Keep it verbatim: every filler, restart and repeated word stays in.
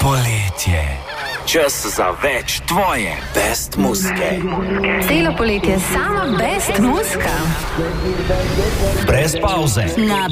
poletje. Čas za več tvoje best muske. Celo poletje sama best muska. Brez pauze. Na